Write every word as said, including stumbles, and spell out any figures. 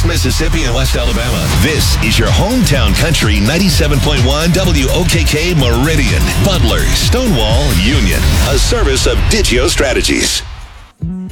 Mississippi and West Alabama. This is your hometown country ninety-seven point one W O K K Meridian, Butler, Stonewall, Union. A service of Digio Strategies.